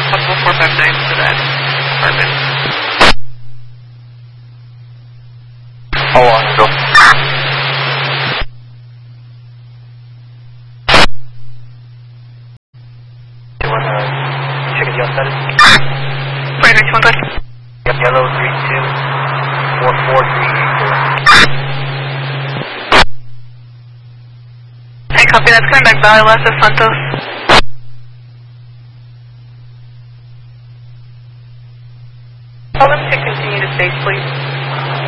possible 459 to that apartment. How long ago? Do you want to check it out status? Right, next one, good. Yep, yellow 32 44384. Hey, copy, that's coming back Valley West of Santos.